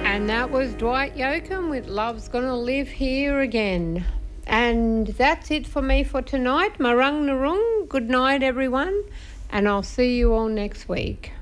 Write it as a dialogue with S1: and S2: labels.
S1: And that was Dwight Yoakam with Love's Gonna Live Here Again. And that's it for me for tonight. Marung Narung, good night everyone, and I'll see you all next week.